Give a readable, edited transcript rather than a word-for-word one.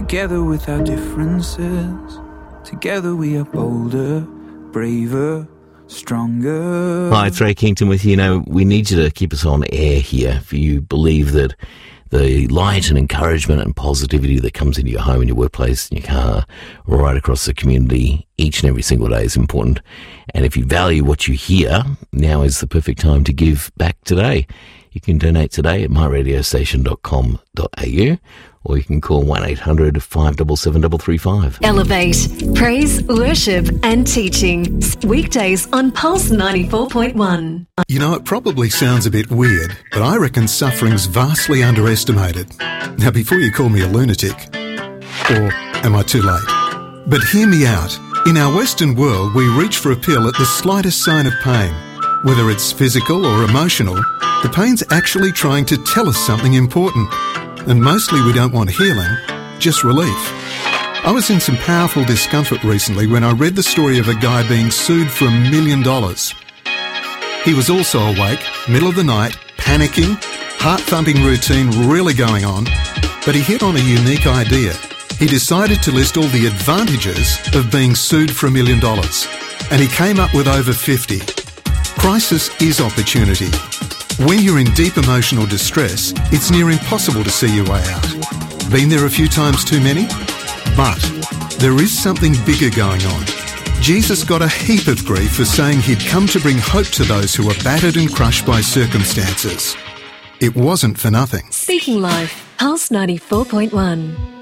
Together with our differences, together we are bolder, braver, stronger. Hi, it's Ray Kington with you. Now, we need you to keep us on air here if you believe that the light and encouragement and positivity that comes into your home, in your workplace, in your car, right across the community each and every single day is important. And if you value what you hear, now is the perfect time to give back today. You can donate today at myradiostation.com.au, or you can call 1-800-577-335. Elevate, praise, worship and teaching. Weekdays on Pulse 94.1. You know, it probably sounds a bit weird, but I reckon suffering's vastly underestimated. Now, before you call me a lunatic, or am I too late? But hear me out. In our Western world, we reach for a pill at the slightest sign of pain. Whether it's physical or emotional, the pain's actually trying to tell us something important. And mostly we don't want healing, just relief. I was in some powerful discomfort recently when I read the story of a guy being sued for $1 million. He was also awake, middle of the night, panicking, heart-thumping routine really going on, but he hit on a unique idea. He decided to list all the advantages of being sued for $1 million, and he came up with over 50. Crisis is opportunity. When you're in deep emotional distress, it's near impossible to see your way out. Been there a few times too many? But there is something bigger going on. Jesus got a heap of grief for saying he'd come to bring hope to those who are battered and crushed by circumstances. It wasn't for nothing. Speaking Life, Pulse 94.1.